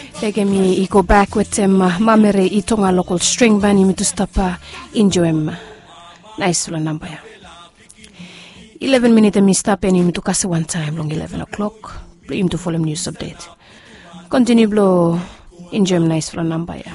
Legemi go back with mamere itonga local string band imi to stop enjoy nice la number. 11 minutes mi stop and imi to kasi one time long 11 o'clock. Imi to follow news update. Continue blow enjoy nice la number.